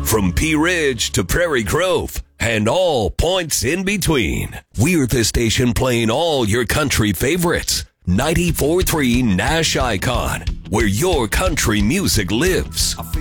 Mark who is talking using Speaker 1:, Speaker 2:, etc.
Speaker 1: From Pea Ridge to Prairie Grove and all points in between, we're the station playing all your country favorites. 94.3 Nash Icon, where your country music lives.